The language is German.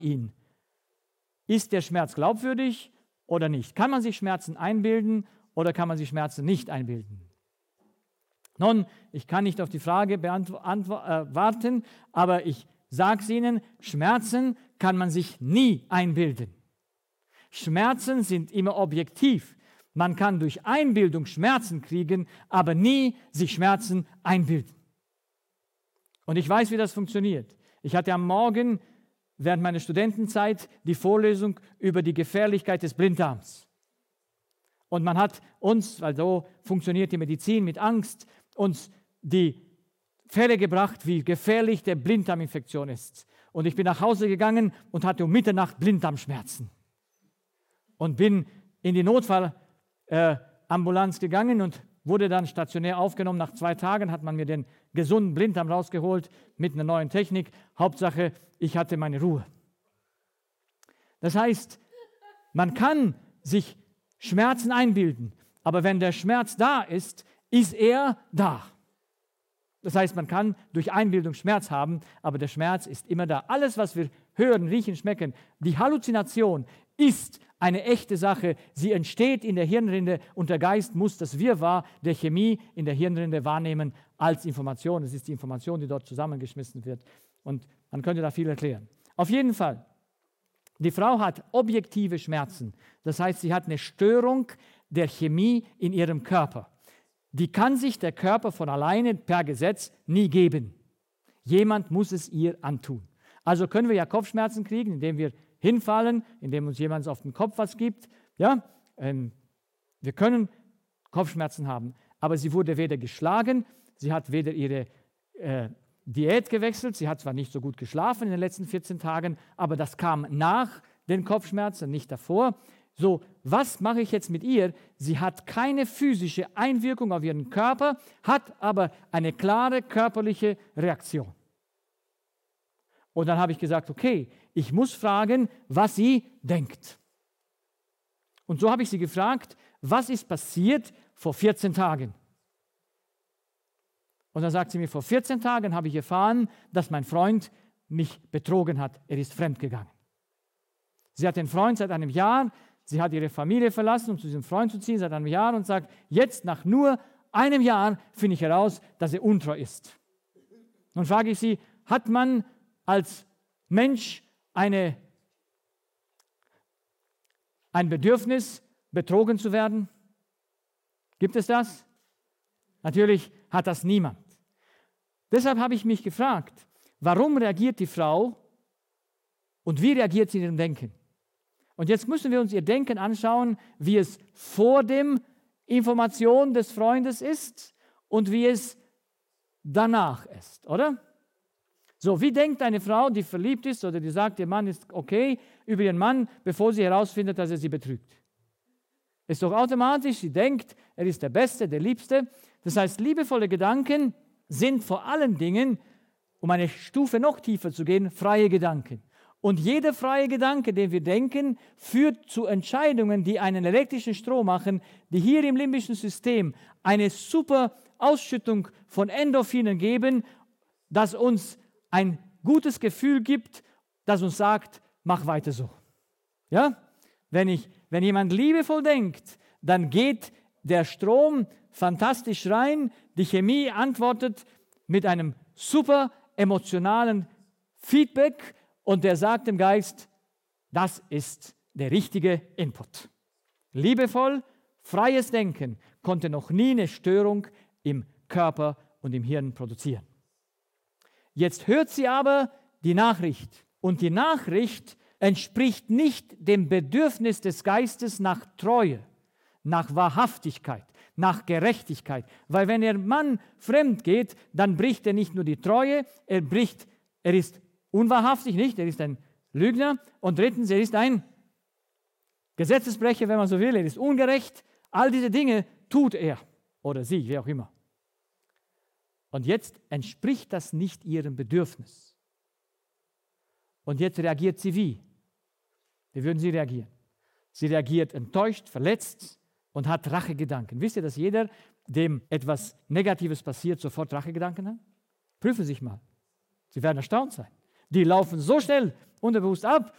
ihn. Ist der Schmerz glaubwürdig oder nicht? Kann man sich Schmerzen einbilden oder kann man sich Schmerzen nicht einbilden? Nun, ich kann nicht auf die Frage warten, aber ich sage es Ihnen, Schmerzen kann man sich nie einbilden. Schmerzen sind immer objektiv. Man kann durch Einbildung Schmerzen kriegen, aber nie sich Schmerzen einbilden. Und ich weiß, wie das funktioniert. Ich hatte am Morgen während meiner Studentenzeit die Vorlesung über die Gefährlichkeit des Blinddarms. Und man hat uns, weil so funktioniert die Medizin mit Angst, uns die Fälle gebracht, wie gefährlich der Blinddarminfektion ist. Und ich bin nach Hause gegangen und hatte um Mitternacht Blinddarmschmerzen. Und bin in die Notfallambulanz gegangen und wurde dann stationär aufgenommen. Nach 2 Tagen hat man mir den gesunden Blinddarm rausgeholt mit einer neuen Technik. Hauptsache, ich hatte meine Ruhe. Das heißt, man kann sich Schmerzen einbilden, aber wenn der Schmerz da ist er da. Das heißt, man kann durch Einbildung Schmerz haben, aber der Schmerz ist immer da. Alles, was wir hören, riechen, schmecken, die Halluzination ist eine echte Sache. Sie entsteht in der Hirnrinde und der Geist muss das Wirrwarr der Chemie in der Hirnrinde wahrnehmen als Information. Es ist die Information, die dort zusammengeschmissen wird. Und man könnte da viel erklären. Auf jeden Fall, die Frau hat objektive Schmerzen. Das heißt, sie hat eine Störung der Chemie in ihrem Körper. Die kann sich der Körper von alleine per Gesetz nie geben. Jemand muss es ihr antun. Also können wir ja Kopfschmerzen kriegen, indem wir hinfallen, indem uns jemand auf den Kopf was gibt. Ja? Wir können Kopfschmerzen haben, aber sie wurde weder geschlagen, sie hat weder ihre Diät gewechselt, sie hat zwar nicht so gut geschlafen in den letzten 14 Tagen, aber das kam nach den Kopfschmerzen, nicht davor. So, was mache ich jetzt mit ihr? Sie hat keine physische Einwirkung auf ihren Körper, hat aber eine klare körperliche Reaktion. Und dann habe ich gesagt, okay, ich muss fragen, was sie denkt. Und so habe ich sie gefragt, was ist passiert vor 14 Tagen? Und dann sagt sie mir, vor 14 Tagen habe ich erfahren, dass mein Freund mich betrogen hat. Er ist fremdgegangen. Sie hat den Freund seit einem Jahr, sie hat ihre Familie verlassen, um zu diesem Freund zu ziehen, seit einem Jahr und sagt, jetzt nach nur einem Jahr finde ich heraus, dass er untreu ist. Nun frage ich sie, hat man als Mensch ein Bedürfnis, betrogen zu werden? Gibt es das? Natürlich hat das niemand. Deshalb habe ich mich gefragt, warum reagiert die Frau und wie reagiert sie in ihrem Denken? Und jetzt müssen wir uns ihr Denken anschauen, wie es vor dem Information des Freundes ist und wie es danach ist, oder? So, wie denkt eine Frau, die verliebt ist oder die sagt, ihr Mann ist okay, über ihren Mann, bevor sie herausfindet, dass er sie betrügt? Ist doch automatisch, sie denkt, er ist der Beste, der Liebste. Das heißt, liebevolle Gedanken sind vor allen Dingen, um eine Stufe noch tiefer zu gehen, freie Gedanken. Und jeder freie Gedanke, den wir denken, führt zu Entscheidungen, die einen elektrischen Strom machen, die hier im limbischen System eine super Ausschüttung von Endorphinen geben, das uns ein gutes Gefühl gibt, das uns sagt, mach weiter so. Ja? Wenn jemand liebevoll denkt, dann geht der Strom fantastisch rein, die Chemie antwortet mit einem super emotionalen Feedback und der sagt dem Geist, das ist der richtige Input. Liebevoll, freies Denken konnte noch nie eine Störung im Körper und im Hirn produzieren. Jetzt hört sie aber die Nachricht und die Nachricht entspricht nicht dem Bedürfnis des Geistes nach Treue, nach Wahrhaftigkeit, nach Gerechtigkeit. Weil wenn der Mann fremd geht, dann bricht er nicht nur die Treue, er ist unwahrhaftig, nicht? Er ist ein Lügner. Und drittens, er ist ein Gesetzesbrecher, wenn man so will. Er ist ungerecht. All diese Dinge tut er oder sie, wie auch immer. Und jetzt entspricht das nicht ihrem Bedürfnis. Und jetzt reagiert sie wie? Wie würden Sie reagieren? Sie reagiert enttäuscht, verletzt und hat Rachegedanken. Wisst ihr, dass jeder, dem etwas Negatives passiert, sofort Rachegedanken hat? Prüfen Sie sich mal. Sie werden erstaunt sein. Die laufen so schnell unterbewusst ab